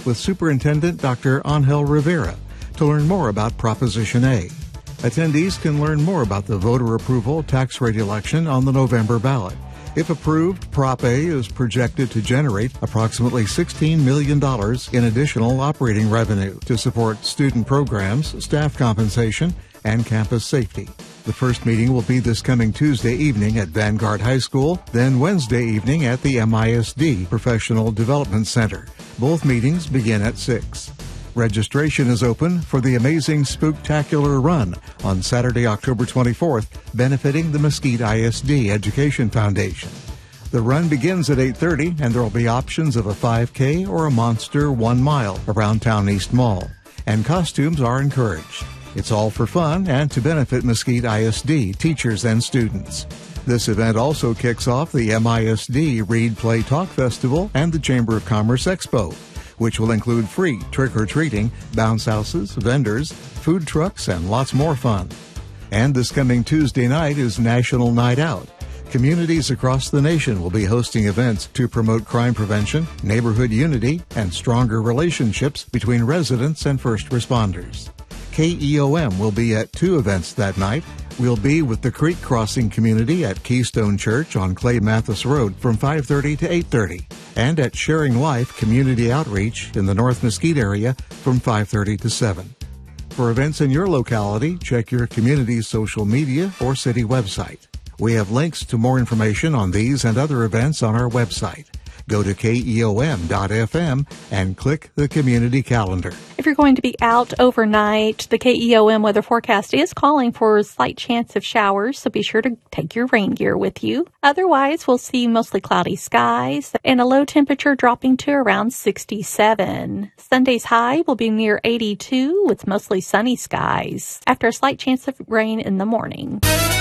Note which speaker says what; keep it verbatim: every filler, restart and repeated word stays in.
Speaker 1: with Superintendent Doctor Angel Rivera to learn more about Proposition A. Attendees can learn more about the voter approval tax rate election on the November ballot. If approved, Prop A is projected to generate approximately sixteen million dollars in additional operating revenue to support student programs, staff compensation, and campus safety. The first meeting will be this coming Tuesday evening at Vanguard High School, then Wednesday evening at the M I S D Professional Development Center. Both meetings begin at six. Registration is open for the Amazing Spooktacular Run on Saturday, October twenty-fourth, benefiting the Mesquite I S D Education Foundation. The run begins at eight thirty, and there will be options of a five K or a monster one mile around Town East Mall, and costumes are encouraged. It's all for fun and to benefit Mesquite I S D teachers and students. This event also kicks off the M I S D Read Play Talk Festival and the Chamber of Commerce Expo, which will include free trick-or-treating, bounce houses, vendors, food trucks, and lots more fun. And this coming Tuesday night is National Night Out. Communities across the nation will be hosting events to promote crime prevention, neighborhood unity, and stronger relationships between residents and first responders. K E O M will be at two events that night. We'll be with the Creek Crossing community at Keystone Church on Clay Mathis Road from five thirty to eight thirty, and at Sharing Life Community Outreach in the North Mesquite area from five thirty to seven. For events in your locality, check your community's social media or city website. We have links to more information on these and other events on our website. Go to K E O M dot F M and click the community calendar.
Speaker 2: If you're going to be out overnight, the K E O M weather forecast is calling for a slight chance of showers, so be sure to take your rain gear with you. Otherwise, we'll see mostly cloudy skies and a low temperature dropping to around sixty-seven. Sunday's high will be near eighty-two with mostly sunny skies after a slight chance of rain in the morning.